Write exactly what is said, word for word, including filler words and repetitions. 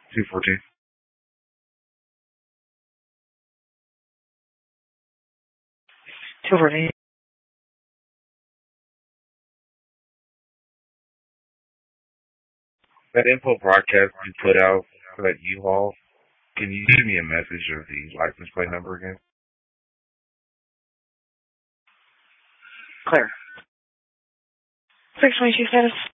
two fourteen. two fourteen. That info broadcast you put out for that U-Haul, can you give me a message of the license plate number again? Clear. six twenty-two status.